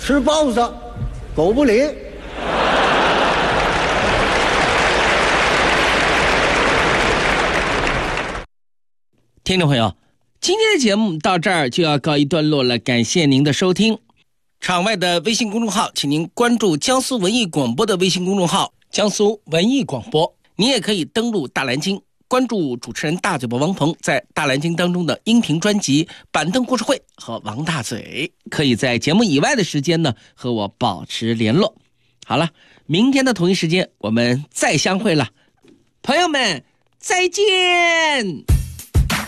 吃包子，狗不理。 听众朋友，今天的节目到这儿就要告一段落了，感谢您的收听。场外的微信公众号，请您关注江苏文艺广播的微信公众号江苏文艺广播。你也可以登录大蓝鲸，关注主持人大嘴巴王鹏在大蓝鲸当中的音频专辑《板凳故事会》和王大嘴，可以在节目以外的时间呢和我保持联络。好了，明天的同一时间我们再相会了，朋友们再见。